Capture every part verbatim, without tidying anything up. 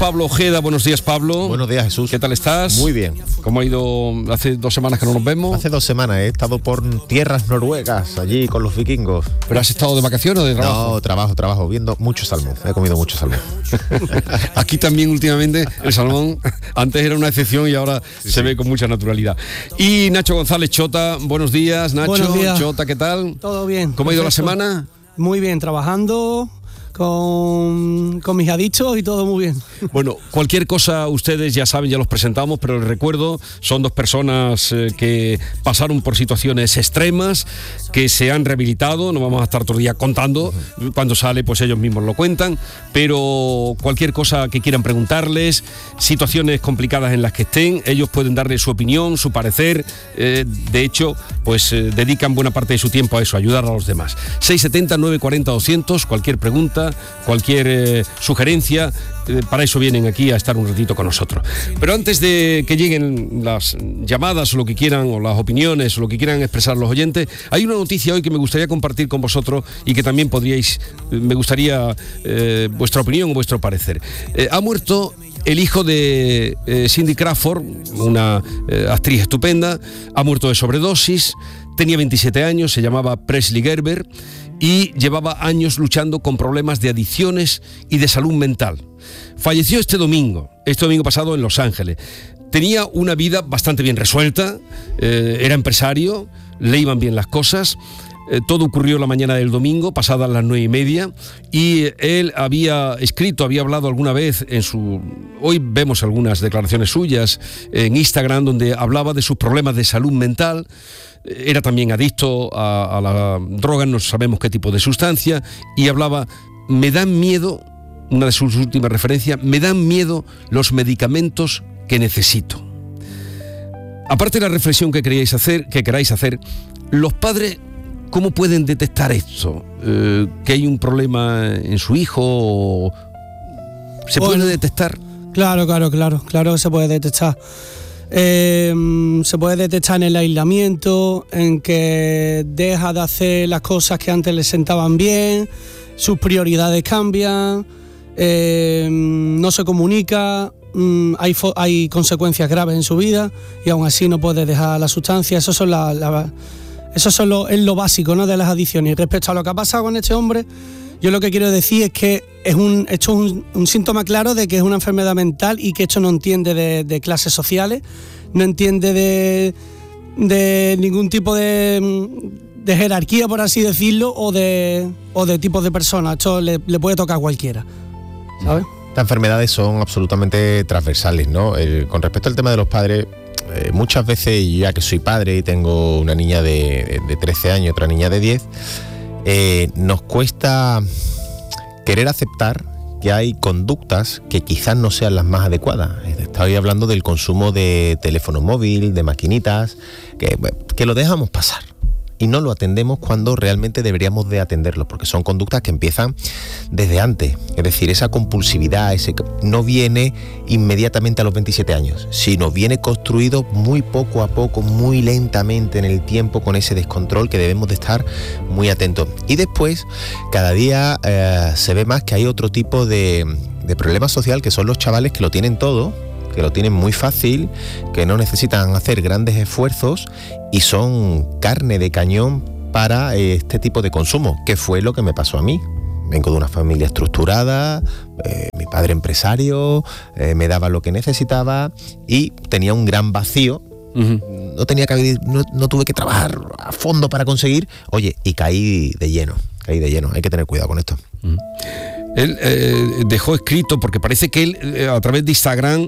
Pablo Ojeda. Buenos días, Pablo. Buenos días, Jesús. ¿Qué tal estás? Muy bien. ¿Cómo ha ido? Hace dos semanas que no nos vemos. Hace dos semanas he estado por tierras noruegas, allí con los vikingos. ¿Pero has estado de vacaciones o de trabajo? No, trabajo, trabajo, viendo mucho salmón. He comido mucho salmón. Aquí también últimamente el salmón antes era una excepción y ahora sí, se sí. ve con mucha naturalidad. Y Nacho González, Chota, buenos días, Nacho. Buenos días. Chota, ¿qué tal? Todo bien. ¿Cómo ha ido la semana? Muy bien, trabajando con, con mis adictos y todo muy bien. Bueno, cualquier cosa ustedes ya saben, ya los presentamos, pero les recuerdo, son dos personas eh, que pasaron por situaciones extremas, que se han rehabilitado, no vamos a estar todo el día contando, uh-huh. cuando sale pues ellos mismos lo cuentan, pero cualquier cosa que quieran preguntarles, situaciones complicadas en las que estén, ellos pueden darle su opinión, su parecer, eh, de hecho, pues eh, dedican buena parte de su tiempo a eso, a ayudar a los demás. seis setenta, nueve cuarenta, doscientos, cualquier pregunta, cualquier eh, sugerencia, eh, para eso vienen aquí a estar un ratito con nosotros. Pero antes de que lleguen las llamadas o lo que quieran, o las opiniones o lo que quieran expresar los oyentes, hay una noticia hoy que me gustaría compartir con vosotros y que también podríais, me gustaría eh, vuestra opinión o vuestro parecer. Eh, ha muerto el hijo de eh, Cindy Crawford, una eh, actriz estupenda, ha muerto de sobredosis, tenía veintisiete años, se llamaba Presley Gerber y llevaba años luchando con problemas de adicciones y de salud mental. Falleció este domingo, este domingo pasado en Los Ángeles. Tenía una vida bastante bien resuelta, eh, era empresario, le iban bien las cosas. Eh, todo ocurrió la mañana del domingo, pasadas las nueve y media, y él había escrito, había hablado alguna vez en su... Hoy vemos algunas declaraciones suyas en Instagram donde hablaba de sus problemas de salud mental. Era también adicto a, a la droga, no sabemos qué tipo de sustancia, y hablaba, me dan miedo, una de sus últimas referencias, me dan miedo los medicamentos que necesito. Aparte de la reflexión que queríais hacer, que queráis hacer, los padres, ¿cómo pueden detectar esto? Eh, ¿Que hay un problema en su hijo? O ¿se bueno, puede detectar? Claro, claro, claro, claro que se puede detectar. Eh, se puede detectar en el aislamiento, en que deja de hacer las cosas que antes le sentaban bien, sus prioridades cambian, eh, no se comunica, mm, hay, fo- hay consecuencias graves en su vida y aún así no puede dejar la sustancia. Eso son la, la, eso son lo, es lo básico, ¿no?, de las adicciones. Y respecto a lo que ha pasado con este hombre, yo lo que quiero decir es que es un, esto es un, un síntoma claro de que es una enfermedad mental y que esto no entiende de, de clases sociales, no entiende de, de ningún tipo de, de jerarquía, por así decirlo, o de, o de tipos de personas. Esto le, le puede tocar a cualquiera, ¿sabes? Estas enfermedades son absolutamente transversales, ¿no? Eh, con respecto al tema de los padres, eh, muchas veces, ya que soy padre y tengo una niña de, de trece años, otra niña de diez, Eh, nos cuesta querer aceptar que hay conductas que quizás no sean las más adecuadas. Estoy hablando del consumo de teléfono móvil, de maquinitas, que, que lo dejamos pasar y no lo atendemos cuando realmente deberíamos de atenderlo, porque son conductas que empiezan desde antes. Es decir, esa compulsividad ese, no viene inmediatamente a los veintisiete años, sino viene construido muy poco a poco, muy lentamente en el tiempo, con ese descontrol que debemos de estar muy atentos. Y después, cada día eh, se ve más que hay otro tipo de, de problema social, que son los chavales que lo tienen todo, que lo tienen muy fácil, que no necesitan hacer grandes esfuerzos y son carne de cañón para este tipo de consumo, que fue lo que me pasó a mí. Vengo de una familia estructurada, eh, mi padre empresario, eh, me daba lo que necesitaba y tenía un gran vacío. Uh-huh. No tenía que no, no tuve que trabajar a fondo para conseguir, oye, y caí de lleno, caí de lleno. Hay que tener cuidado con esto. Uh-huh. Él eh, dejó escrito, porque parece que él eh, a través de Instagram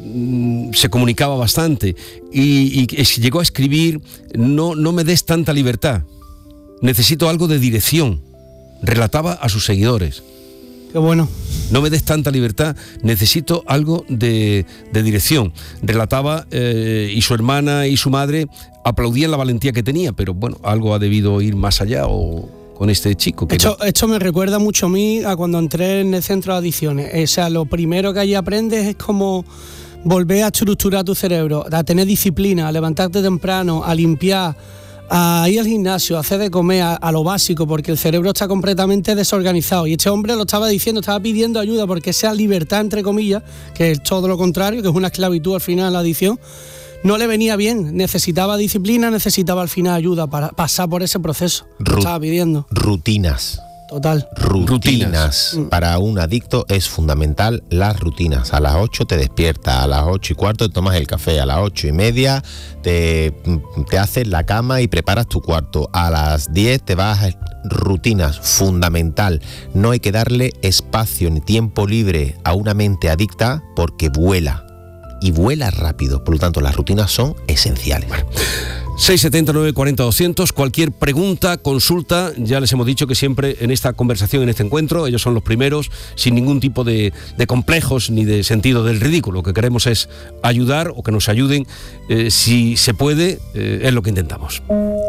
mm, se comunicaba bastante y, y llegó a escribir, no, no me des tanta libertad, necesito algo de dirección. Relataba a sus seguidores. Qué bueno. No me des tanta libertad, necesito algo de, de dirección. Relataba eh, y su hermana y su madre aplaudían la valentía que tenía, pero bueno, algo ha debido ir más allá o... con este chico. Que esto, no... esto me recuerda mucho a mí a cuando entré en el centro de adicciones. O sea, lo primero que allí aprendes es como volver a estructurar tu cerebro, a tener disciplina, a levantarte temprano, a limpiar, a ir al gimnasio, a hacer de comer, a, a lo básico, porque el cerebro está completamente desorganizado. Y este hombre lo estaba diciendo, estaba pidiendo ayuda porque esa libertad, entre comillas, que es todo lo contrario, que es una esclavitud al final la adicción, no le venía bien. Necesitaba disciplina, necesitaba al final ayuda para pasar por ese proceso. Lo estaba pidiendo. Rutinas. Total. Rutinas. Rutinas. Para un adicto es fundamental las rutinas. A las ocho te despiertas, a las ocho y cuarto te tomas el café, a las ocho y media te, te haces la cama y preparas tu cuarto, a las diez te vas a... Rutinas, fundamental. No hay que darle espacio ni tiempo libre a una mente adicta porque vuela. Y vuela rápido, por lo tanto las rutinas son esenciales. Bueno. seis setenta, nueve cuarenta, doscientos, cualquier pregunta, consulta, ya les hemos dicho que siempre en esta conversación, en este encuentro, ellos son los primeros, sin ningún tipo de, de complejos ni de sentido del ridículo. Lo que queremos es ayudar o que nos ayuden, eh, si se puede, eh, es lo que intentamos.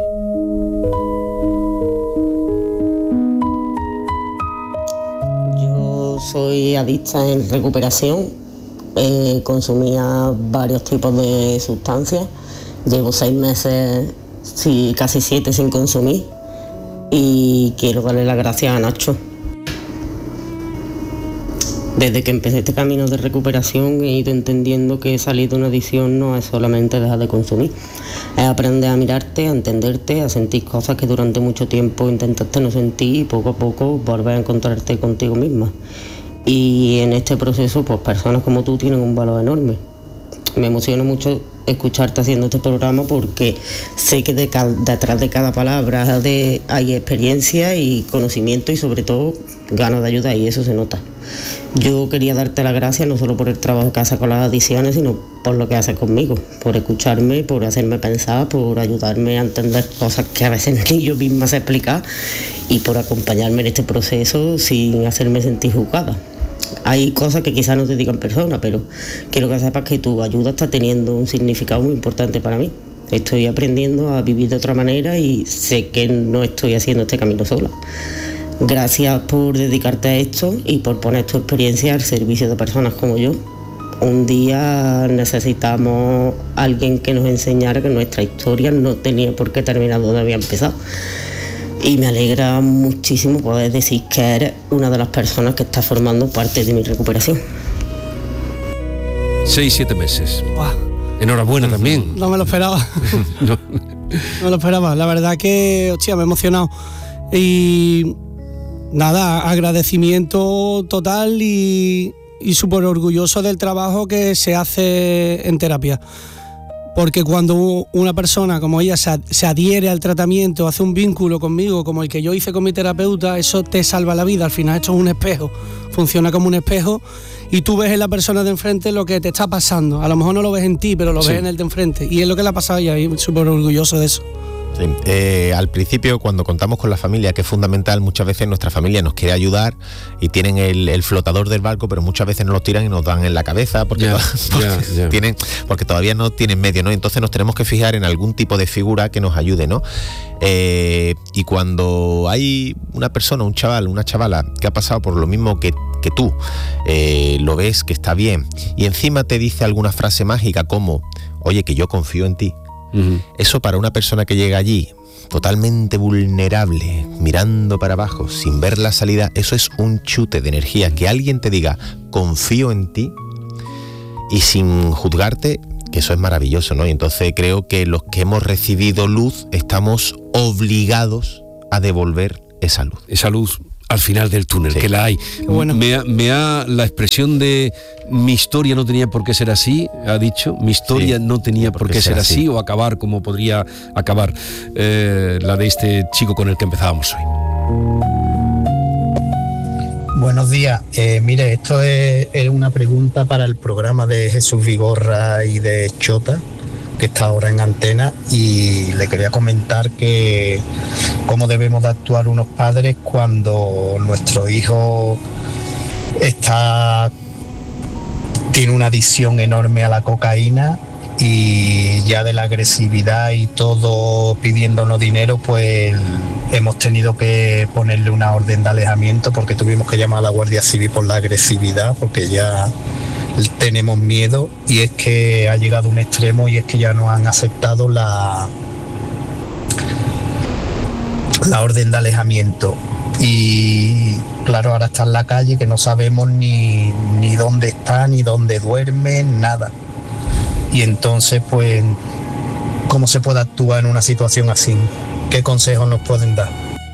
Yo soy adicta en recuperación. Eh, consumía varios tipos de sustancias, llevo seis meses, sí, casi siete sin consumir, y quiero darle las gracias a Nacho. Desde que empecé este camino de recuperación he ido entendiendo que salir de una adicción no es solamente dejar de consumir, es aprender a mirarte, a entenderte, a sentir cosas que durante mucho tiempo intentaste no sentir y poco a poco volver a encontrarte contigo misma. Y en este proceso, pues personas como tú tienen un valor enorme. Me emociona mucho escucharte haciendo este programa porque sé que de cada, detrás de cada palabra de, hay experiencia y conocimiento y sobre todo ganas de ayuda, y eso se nota. Yo quería darte las gracias no solo por el trabajo que haces con las adicciones, sino por lo que haces conmigo, por escucharme, por hacerme pensar, por ayudarme a entender cosas que a veces ni yo misma sé explicar y por acompañarme en este proceso sin hacerme sentir juzgada. Hay cosas que quizás no te digan persona, pero quiero que sepas que tu ayuda está teniendo un significado muy importante para mí. Estoy aprendiendo a vivir de otra manera y sé que no estoy haciendo este camino sola. Gracias por dedicarte a esto y por poner tu experiencia al servicio de personas como yo. Un día necesitamos a alguien que nos enseñara que nuestra historia no tenía por qué terminar donde había empezado. Y me alegra muchísimo poder decir que eres una de las personas que está formando parte de mi recuperación. Seis, siete meses. Buah. Enhorabuena también. No me lo esperaba. No. No me lo esperaba. La verdad que, hostia, me he emocionado. Y nada, agradecimiento total y, y súper orgulloso del trabajo que se hace en terapia. Porque cuando una persona como ella se, se adhiere al tratamiento, hace un vínculo conmigo como el que yo hice con mi terapeuta, eso te salva la vida. Al final esto es un espejo, funciona como un espejo y tú ves en la persona de enfrente lo que te está pasando. A lo mejor no lo ves en ti, pero lo Sí. ves en el de enfrente. Y es lo que le ha pasado a ella y súper orgulloso de eso. Sí. Eh, al principio, cuando contamos con la familia, que es fundamental, muchas veces nuestra familia nos quiere ayudar y tienen el, el flotador del barco, pero muchas veces nos lo tiran y nos dan en la cabeza porque, Ya, porque, ya, ya. Tienen, porque todavía no tienen medio, ¿no? Entonces nos tenemos que fijar en algún tipo de figura que nos ayude, ¿no? Eh, y cuando hay una persona, un chaval, una chavala que ha pasado por lo mismo que, que tú, eh, lo ves que está bien y encima te dice alguna frase mágica como, oye, que yo confío en ti. Uh-huh. Eso para una persona que llega allí totalmente vulnerable, mirando para abajo, sin ver la salida, eso es un chute de energía. Que alguien te diga, confío en ti, y sin juzgarte, que eso es maravilloso, ¿no? Y entonces creo que los que hemos recibido luz estamos obligados a devolver esa luz. Esa luz al final del túnel, Sí. que la hay. bueno. Me ha, me ha la expresión de mi historia no tenía por qué ser así, ha dicho, mi historia Sí, no tenía por qué ser así, así. o acabar como podría acabar, eh, la de este chico con el que empezábamos hoy. Buenos días. Eh, mire, esto es, es una pregunta para el programa de Jesús Vigorra y de Chota, que está ahora en antena, y le quería comentar que cómo debemos de actuar unos padres cuando nuestro hijo está tiene una adicción enorme a la cocaína y ya de la agresividad y todo pidiéndonos dinero, pues hemos tenido que ponerle una orden de alejamiento porque tuvimos que llamar a la Guardia Civil por la agresividad, porque ya tenemos miedo, y es que ha llegado a un extremo y es que ya no han aceptado la la orden de alejamiento. Y claro, ahora está en la calle, que no sabemos ni, ni dónde está, ni dónde duerme, nada. Y entonces, pues, ¿cómo se puede actuar en una situación así? ¿Qué consejos nos pueden dar?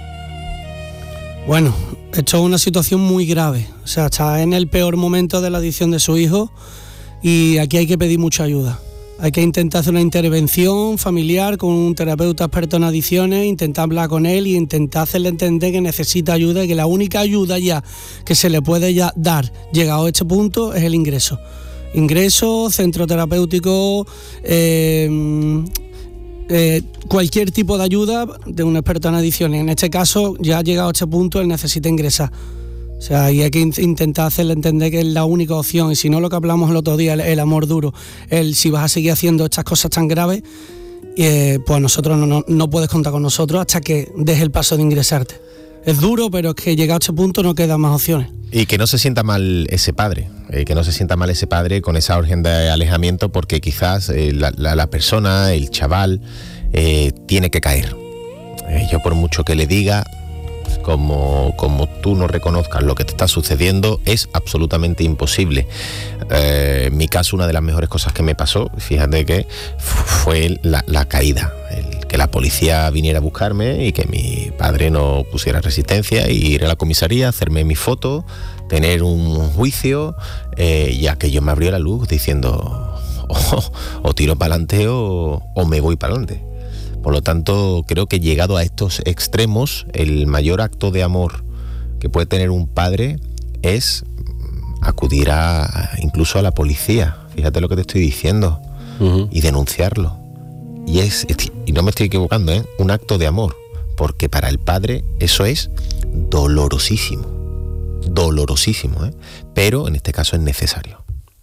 Bueno, esto es una situación muy grave. O sea, está en el peor momento de la adicción de su hijo y aquí hay que pedir mucha ayuda. Hay que intentar hacer una intervención familiar con un terapeuta experto en adicciones, intentar hablar con él y intentar hacerle entender que necesita ayuda y que la única ayuda ya que se le puede ya dar, llegado a este punto, es el ingreso. Ingreso, centro terapéutico, eh, eh, cualquier tipo de ayuda de un experto en adicciones. En este caso, ya llegado a este punto, él necesita ingresar. O sea, y hay que intentar hacerle entender que es la única opción. Y si no, lo que hablamos el otro día, el, el amor duro, el si vas a seguir haciendo estas cosas tan graves, eh, pues nosotros no, no, no puedes contar con nosotros hasta que des el paso de ingresarte. Es duro, pero es que llegado a este punto no quedan más opciones. Y que no se sienta mal ese padre, eh, que no se sienta mal ese padre con esa orden de alejamiento, porque quizás eh, la, la, la persona, el chaval, eh, tiene que caer. Eh, yo por mucho que le diga, como, como tú no reconozcas lo que te está sucediendo, es absolutamente imposible. Eh, en mi caso, una de las mejores cosas que me pasó, fíjate que fue la, la caída, el, que la policía viniera a buscarme y que mi padre no pusiera resistencia, y ir a la comisaría, hacerme mi foto, tener un juicio, eh, y aquello me abrió la luz diciendo, oh, o tiro para adelante o, o me voy para adelante. Por lo tanto, creo que llegado a estos extremos, el mayor acto de amor que puede tener un padre es acudir a, incluso a la policía, fíjate lo que te estoy diciendo, uh-huh. y denunciarlo. Y es, y no me estoy equivocando, ¿eh? Un acto de amor, porque para el padre eso es dolorosísimo, dolorosísimo, ¿eh? Pero en este caso es necesario.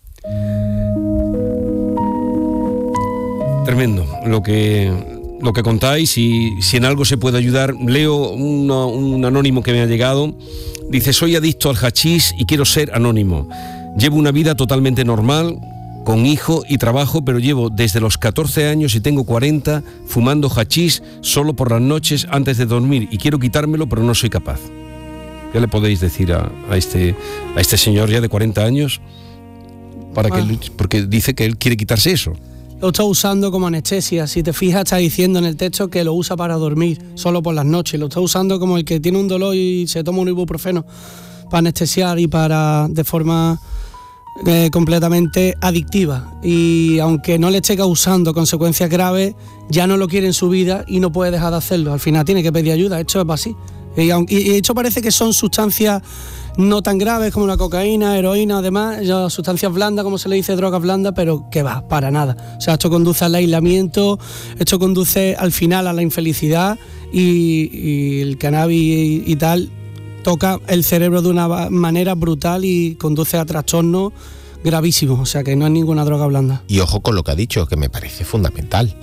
Tremendo lo que... lo que contáis, y si en algo se puede ayudar. Leo una, un anónimo que me ha llegado. Dice: soy adicto al hachís y quiero ser anónimo. Llevo una vida totalmente normal, con hijo y trabajo, pero llevo desde los catorce años y tengo cuarenta fumando hachís solo por las noches antes de dormir, y quiero quitármelo, pero no soy capaz. ¿Qué le podéis decir a, a, este, a este señor ya de cuarenta años? Para que él, porque dice que él quiere quitarse eso. Lo está usando como anestesia. Si te fijas, está diciendo en el texto que lo usa para dormir, solo por las noches. Lo está usando como el que tiene un dolor y se toma un ibuprofeno para anestesiar y para de forma eh, completamente adictiva. Y aunque no le esté causando consecuencias graves, ya no lo quiere en su vida y no puede dejar de hacerlo. Al final tiene que pedir ayuda. Esto es así. Y, y esto parece que son sustancias no tan graves como la cocaína, heroína, además, ya sustancias blandas, como se le dice, drogas blandas, pero que va, para nada. O sea, esto conduce al aislamiento, esto conduce al final a la infelicidad, y, y el cannabis y, y tal toca el cerebro de una manera brutal y conduce a trastornos gravísimos. O sea, que no es ninguna droga blanda. Y ojo con lo que ha dicho, que me parece fundamental.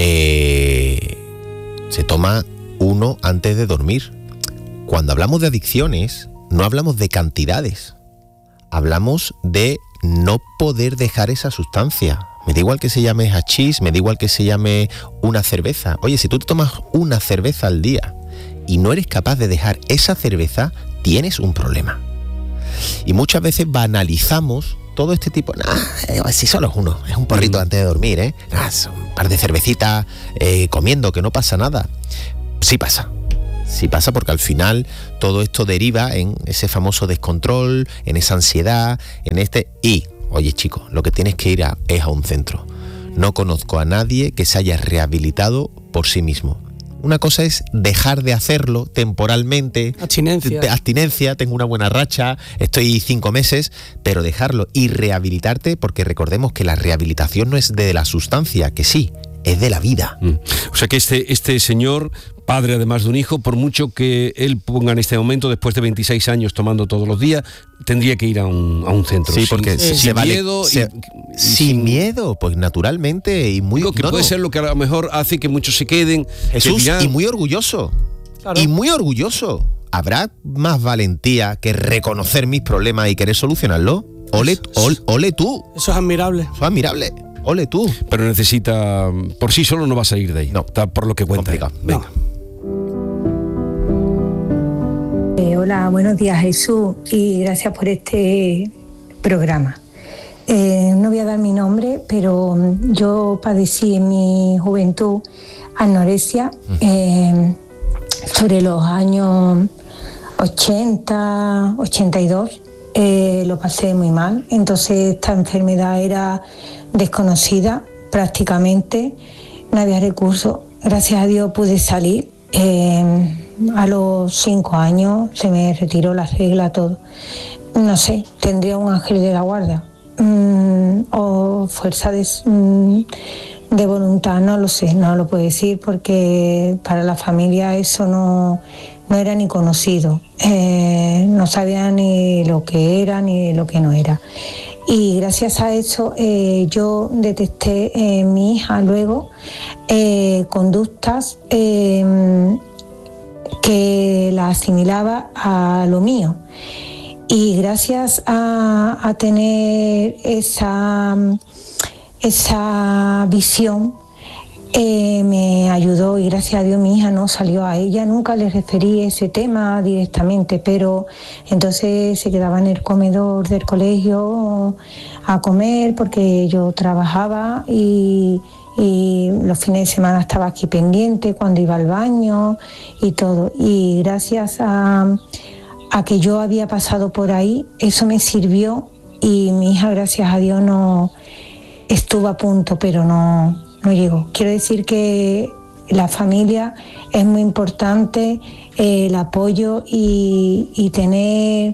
Eh, se toma uno antes de dormir. Cuando hablamos de adicciones, no hablamos de cantidades, hablamos de no poder dejar esa sustancia. Me da igual que se llame hachís, me da igual que se llame una cerveza. Oye, si tú te tomas una cerveza al día y no eres capaz de dejar esa cerveza, tienes un problema. Y muchas veces banalizamos todo este tipo. Nah, si solo es uno, es un porrito mm. antes de dormir, ¿eh? Nah, es un par de cervecitas eh, comiendo, que no pasa nada. Sí pasa. Sí pasa, porque al final todo esto deriva en ese famoso descontrol, en esa ansiedad, en este... Y, oye chico, lo que tienes que ir a, es a un centro. No conozco a nadie que se haya rehabilitado por sí mismo. Una cosa es dejar de hacerlo temporalmente. Abstinencia. Abstinencia, tengo una buena racha, estoy cinco meses, pero dejarlo y rehabilitarte, porque recordemos que la rehabilitación no es de la sustancia, que sí, es de la vida. Mm. O sea que este, este señor, padre además de un hijo, por mucho que él ponga en este momento, después de veintiséis años tomando todos los días, tendría que ir a un, a un centro. Sí, porque sin, se sin vale, miedo. Se, y, y sin, sin miedo, pues naturalmente. Y muy, digo que no, puede no. ser lo que a lo mejor hace que muchos se queden. Jesús, dirán, y muy orgulloso. Claro. Y muy orgulloso. ¿Habrá más valentía que reconocer mis problemas y querer solucionarlos? Ole, ole, ole tú. Eso es admirable. Eso es admirable. Ole tú. Pero necesita, por sí solo no va a salir de ahí. No. Está por lo que cuenta. Complicado. Venga. No. Hola, buenos días Jesús y gracias por este programa. Eh, no voy a dar mi nombre, pero yo padecí en mi juventud anorexia eh, sobre los años ochenta, ochenta y dos. Eh, lo pasé muy mal, entonces esta enfermedad era desconocida prácticamente, no había recursos. Gracias a Dios pude salir. Eh, a los cinco años se me retiró la regla, todo. No sé, tendría un ángel de la guarda mm, o fuerza de, mm, de voluntad, no lo sé, no lo puedo decir porque para la familia eso no, no era ni conocido, eh, no sabía ni lo que era ni lo que no era. Y gracias a eso eh, yo detecté en mi hija luego eh, conductas eh, que la asimilaba a lo mío. Y gracias a, a tener esa, esa visión, eh, me ayudó y gracias a Dios mi hija no salió. A ella nunca le referí ese tema directamente, pero entonces se quedaba en el comedor del colegio a comer porque yo trabajaba y, y los fines de semana estaba aquí pendiente cuando iba al baño y todo. Y gracias a, a que yo había pasado por ahí, eso me sirvió y mi hija, gracias a Dios, no estuvo a punto, pero no... no llegó. Quiero decir que la familia es muy importante, eh, el apoyo y, y tener,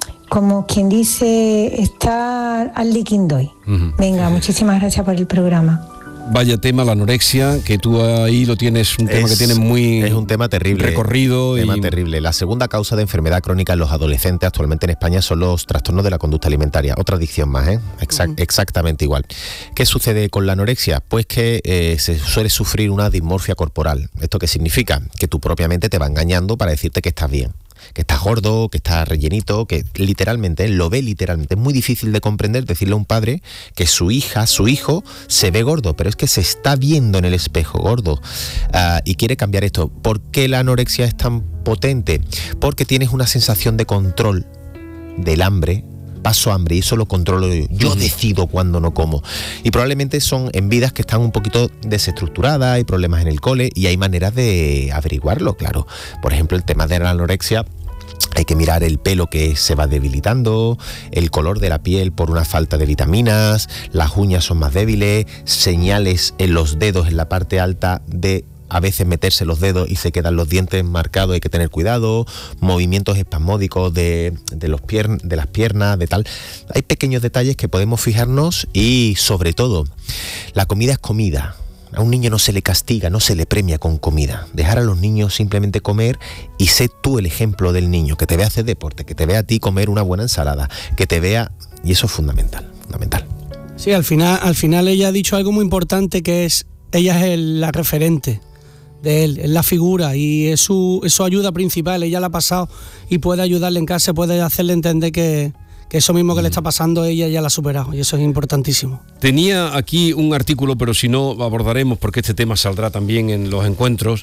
como quien dice, estar al liquindoy. Uh-huh. Venga, muchísimas gracias por el programa. Vaya tema, la anorexia, que tú ahí lo tienes, un tema es, que tiene muy es un tema terrible, recorrido. Tema y... terrible. La segunda causa de enfermedad crónica en los adolescentes actualmente en España son los trastornos de la conducta alimentaria. Otra adicción más, ¿eh? Exact, uh-huh. Exactamente igual. ¿Qué sucede con la anorexia? Pues que eh, se suele sufrir una dismorfia corporal. ¿Esto qué significa? Que tú propiamente te va engañando para decirte que estás bien, que estás gordo, que estás rellenito, que literalmente, lo ve literalmente. Es muy difícil de comprender decirle a un padre que su hija, su hijo, se ve gordo, pero es que se está viendo en el espejo gordo uh, y quiere cambiar esto. ¿Por qué la anorexia es tan potente? Porque tienes una sensación de control del hambre. Paso hambre y eso lo controlo yo. Yo decido cuándo no como. Y probablemente son en vidas que están un poquito desestructuradas, hay problemas en el cole y hay maneras de averiguarlo, claro. Por ejemplo, el tema de la anorexia, hay que mirar el pelo que se va debilitando, el color de la piel por una falta de vitaminas, las uñas son más débiles, señales en los dedos en la parte alta de a veces meterse los dedos y se quedan los dientes marcados, hay que tener cuidado, movimientos espasmódicos de, de, los pier- de las piernas, de tal. Hay pequeños detalles que podemos fijarnos y sobre todo, la comida es comida. A un niño no se le castiga, no se le premia con comida. Dejar a los niños simplemente comer y sé tú el ejemplo del niño, que te vea hacer deporte, que te vea a ti comer una buena ensalada, que te vea... Y eso es fundamental, fundamental. Sí, al final, al final ella ha dicho algo muy importante que es, ella es el, la referente de él, es la figura y es su, es su ayuda principal. Ella la ha pasado y puede ayudarle en casa, puede hacerle entender que, que eso mismo que le está pasando ella ya la ha superado y eso es importantísimo. Tenía aquí un artículo, pero si no abordaremos porque este tema saldrá también en los encuentros,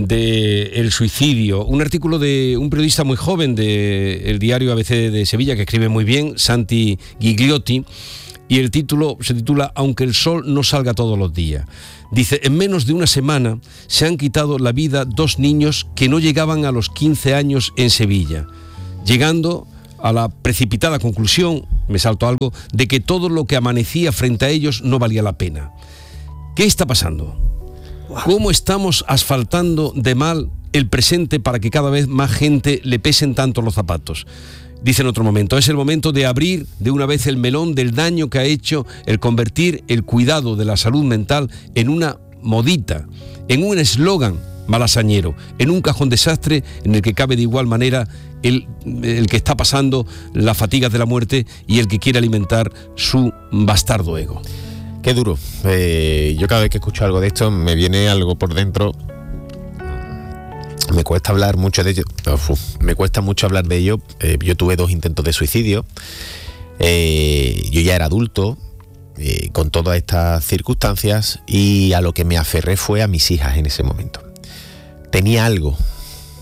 de el suicidio. Un artículo de un periodista muy joven del diario A B C de Sevilla que escribe muy bien, Santi Gigliotti, y el título se titula Aunque el sol no salga todos los días. Dice, en menos de una semana se han quitado la vida dos niños que no llegaban a los quince años en Sevilla, llegando a la precipitada conclusión, me salto algo, de que todo lo que amanecía frente a ellos no valía la pena. ¿Qué está pasando? ¿Cómo estamos asfaltando de mal el presente para que cada vez más gente le pesen tanto los zapatos? Dice en otro momento, es el momento de abrir de una vez el melón del daño que ha hecho el convertir el cuidado de la salud mental en una modita, en un eslogan malasañero, en un cajón desastre en el que cabe de igual manera el, el que está pasando las fatigas de la muerte y el que quiere alimentar su bastardo ego. Qué duro. Eh, yo cada vez que escucho algo de esto me viene algo por dentro. Me cuesta hablar mucho de ello. Uf, me cuesta mucho hablar de ello. Eh, yo tuve dos intentos de suicidio. Eh, yo ya era adulto eh, con todas estas circunstancias y a lo que me aferré fue a mis hijas en ese momento. Tenía algo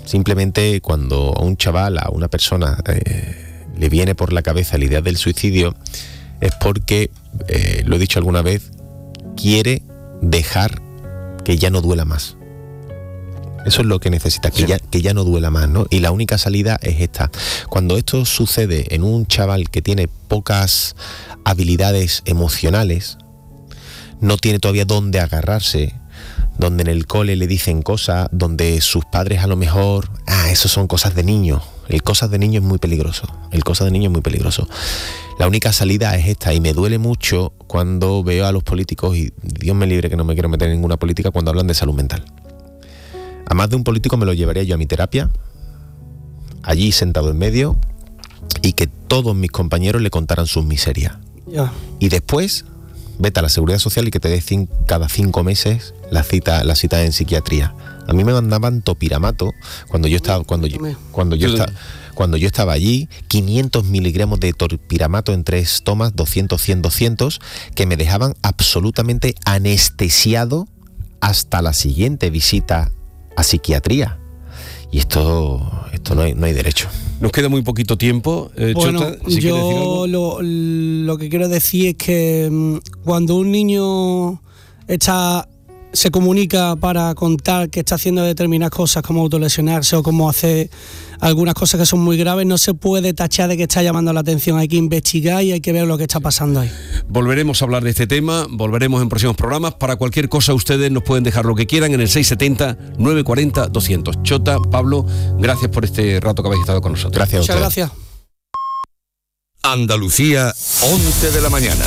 Simplemente cuando a un chaval, a una persona eh, le viene por la cabeza la idea del suicidio, es porque, eh, lo he dicho alguna vez, quiere dejar que ya no duela más. Eso es lo que necesita, que, sí. ya, que ya no duela más, ¿no? Y la única salida es esta. Cuando esto sucede en un chaval que tiene pocas habilidades emocionales, no tiene todavía dónde agarrarse, donde en el cole le dicen cosas, donde sus padres a lo mejor, ah, eso son cosas de niño. El cosas de niño es muy peligroso. El cosas de niño es muy peligroso. La única salida es esta, y me duele mucho cuando veo a los políticos, y Dios me libre que no me quiero meter en ninguna política, cuando hablan de salud mental. A más de un político me lo llevaría yo a mi terapia, allí sentado en medio, y que todos mis compañeros le contaran sus miserias. Yeah. Y después, vete a la Seguridad Social y que te dé cin- cada cinco meses la cita, la cita en psiquiatría. A mí me mandaban topiramato cuando yo estaba, cuando yo, cuando yo estaba, cuando yo estaba allí, quinientos miligramos de topiramato en tres tomas, doscientos, cien, doscientos, que me dejaban absolutamente anestesiado hasta la siguiente visita a psiquiatría. Y esto, esto no hay, no hay derecho. Nos queda muy poquito tiempo. Eh, bueno, Chota, si yo lo, lo que quiero decir es que cuando un niño está, se comunica para contar que está haciendo determinadas cosas, como autolesionarse o como hacer algunas cosas que son muy graves, no se puede tachar de que está llamando la atención. Hay que investigar y hay que ver lo que está pasando ahí. Volveremos a hablar de este tema, volveremos en próximos programas. Para cualquier cosa ustedes nos pueden dejar lo que quieran en el seis setenta, nueve cuarenta, doscientos. Chota, Pablo, gracias por este rato que habéis estado con nosotros. Gracias a ustedes. Muchas gracias. Andalucía, once de la mañana.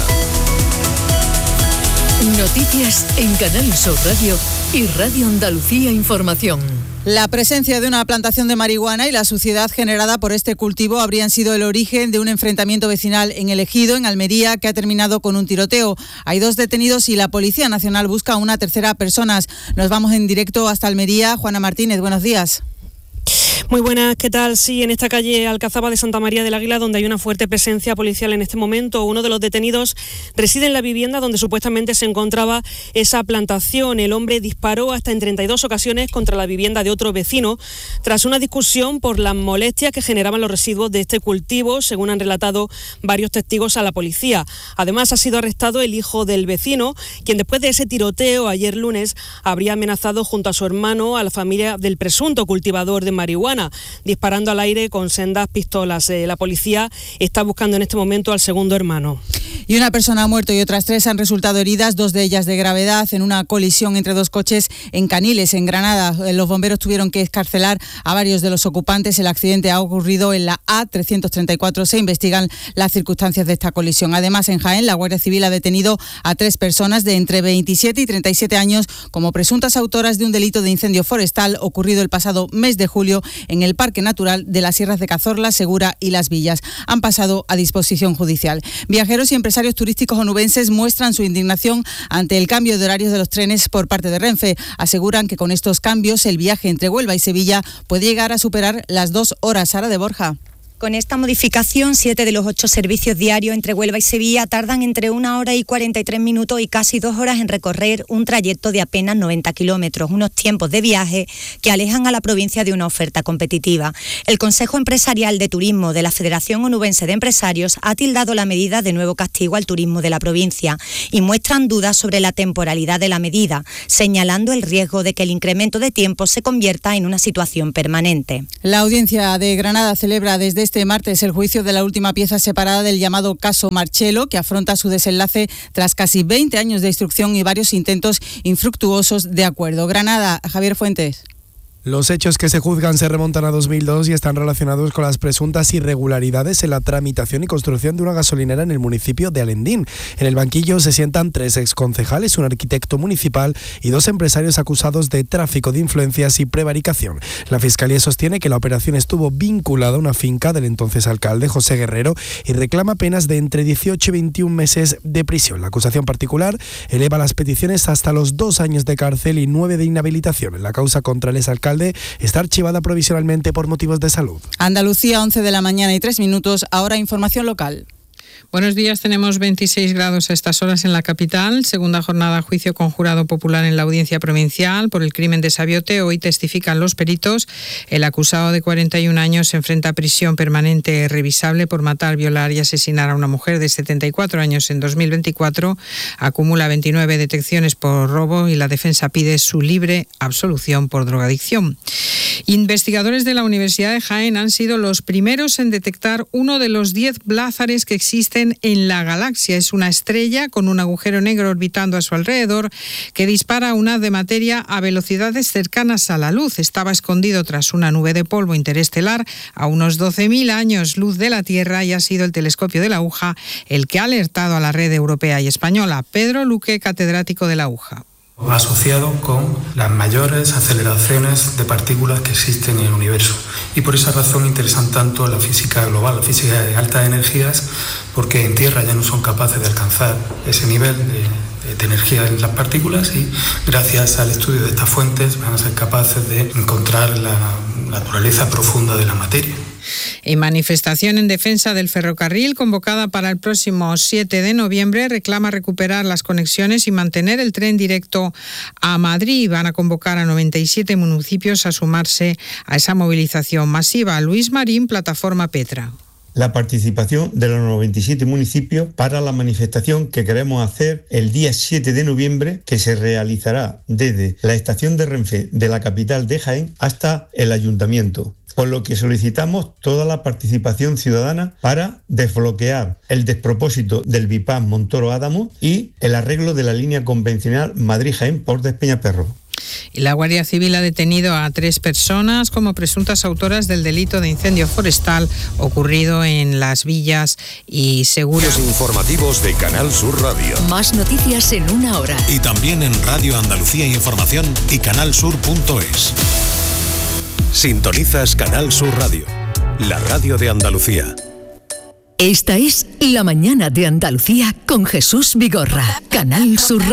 Noticias en Canal Sur Radio y Radio Andalucía Información. La presencia de una plantación de marihuana y la suciedad generada por este cultivo habrían sido el origen de un enfrentamiento vecinal en El Ejido, en Almería, que ha terminado con un tiroteo. Hay dos detenidos y la Policía Nacional busca a una tercera persona. Nos vamos en directo hasta Almería. Juana Martínez, buenos días. Muy buenas, ¿qué tal? Sí, en esta calle Alcazaba de Santa María del Águila, donde hay una fuerte presencia policial en este momento, uno de los detenidos reside en la vivienda donde supuestamente se encontraba esa plantación. El hombre disparó hasta en treinta y dos ocasiones contra la vivienda de otro vecino, tras una discusión por las molestias que generaban los residuos de este cultivo, según han relatado varios testigos a la policía. Además, ha sido arrestado el hijo del vecino, quien después de ese tiroteo ayer lunes habría amenazado junto a su hermano a la familia del presunto cultivador de marihuana, disparando al aire con sendas pistolas. Eh, la policía está buscando en este momento al segundo hermano. Y una persona ha muerto y otras tres han resultado heridas, dos de ellas de gravedad, en una colisión entre dos coches en Caniles, en Granada. Los bomberos tuvieron que excarcelar a varios de los ocupantes. El accidente ha ocurrido en la A trescientos treinta y cuatro. Se investigan las circunstancias de esta colisión. Además, en Jaén, la Guardia Civil ha detenido a tres personas de entre veintisiete y treinta y siete años como presuntas autoras de un delito de incendio forestal ocurrido el pasado mes de julio en el Parque Natural de las Sierras de Cazorla, Segura y Las Villas. Han pasado a disposición judicial. Viajeros y empresarios turísticos onubenses muestran su indignación ante el cambio de horarios de los trenes por parte de Renfe. Aseguran que con estos cambios el viaje entre Huelva y Sevilla puede llegar a superar las dos horas. Sara de Borja. Con esta modificación, siete de los ocho servicios diarios entre Huelva y Sevilla tardan entre una hora y cuarenta y tres minutos y casi dos horas en recorrer un trayecto de apenas noventa kilómetros, unos tiempos de viaje que alejan a la provincia de una oferta competitiva. El Consejo Empresarial de Turismo de la Federación Onubense de Empresarios ha tildado la medida de nuevo castigo al turismo de la provincia y muestran dudas sobre la temporalidad de la medida, señalando el riesgo de que el incremento de tiempo se convierta en una situación permanente. La Audiencia de Granada celebra desde este martes el juicio de la última pieza separada del llamado caso Marchelo, que afronta su desenlace tras casi veinte años de instrucción y varios intentos infructuosos de acuerdo. Granada, Javier Fuentes. Los hechos que se juzgan se remontan a dos mil dos y están relacionados con las presuntas irregularidades en la tramitación y construcción de una gasolinera en el municipio de Alendín. En el banquillo se sientan tres exconcejales, un arquitecto municipal y dos empresarios acusados de tráfico de influencias y prevaricación. La Fiscalía sostiene que la operación estuvo vinculada a una finca del entonces alcalde José Guerrero y reclama penas de entre dieciocho y veintiún meses de prisión. La acusación particular eleva las peticiones hasta los dos años de cárcel y nueve de inhabilitación. La causa contra el exalcalde está archivada provisionalmente por motivos de salud. Andalucía, once de la mañana y tres minutos, ahora información local. Buenos días, tenemos veintiséis grados a estas horas en la capital. Segunda jornada a juicio con jurado popular en la Audiencia Provincial por el crimen de Sabiote. Hoy testifican los peritos. El acusado de cuarenta y un años se enfrenta a prisión permanente revisable por matar, violar y asesinar a una mujer de setenta y cuatro años en dos mil veinticuatro. Acumula veintinueve detecciones por robo y la defensa pide su libre absolución por drogadicción. Investigadores de la Universidad de Jaén han sido los primeros en detectar uno de los diez blázares que existen en la galaxia. Es una estrella con un agujero negro orbitando a su alrededor que dispara un haz de materia a velocidades cercanas a la luz. Estaba escondido tras una nube de polvo interestelar a unos doce mil años luz de la Tierra y ha sido el telescopio de la AUJA el que ha alertado a la red europea y española. Pedro Luque, catedrático de la AUJA. Asociado con las mayores aceleraciones de partículas que existen en el universo. Y por esa razón interesan tanto la física global, la física de altas energías, porque en Tierra ya no son capaces de alcanzar ese nivel de, de energía en las partículas y gracias al estudio de estas fuentes van a ser capaces de encontrar la naturaleza profunda de la materia. En manifestación en defensa del ferrocarril convocada para el próximo siete de noviembre, reclama recuperar las conexiones y mantener el tren directo a Madrid. Van a convocar a noventa y siete municipios a sumarse a esa movilización masiva. Luis Marín, Plataforma Petra. La participación de los noventa y siete municipios para la manifestación que queremos hacer el día siete de noviembre, que se realizará desde la estación de Renfe de la capital de Jaén hasta el ayuntamiento. Por lo que solicitamos toda la participación ciudadana para desbloquear el despropósito del bypass Montoro-Adamo y el arreglo de la línea convencional Madrid-Jaén por Despeñaperro. Y la Guardia Civil ha detenido a tres personas como presuntas autoras del delito de incendio forestal ocurrido en Las Villas y Segura. Los informativos de Canal Sur Radio. Más noticias en una hora. Y también en Radio Andalucía Información y canal sur punto es. Sintonizas Canal Sur Radio, la radio de Andalucía. Esta es La Mañana de Andalucía con Jesús Vigorra. Canal Sur Radio.